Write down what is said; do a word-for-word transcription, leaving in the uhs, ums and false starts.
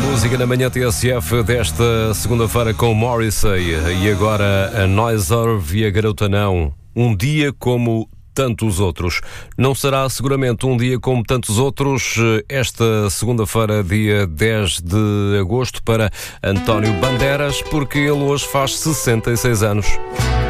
Música na manhã T S F desta segunda-feira com Morrissey. E agora a Noiserve e a Garota Não. Um dia como tantos outros. Não será seguramente um dia como tantos outros esta segunda-feira, dia dez de agosto, para António Bandeiras, porque ele hoje faz sessenta e seis anos.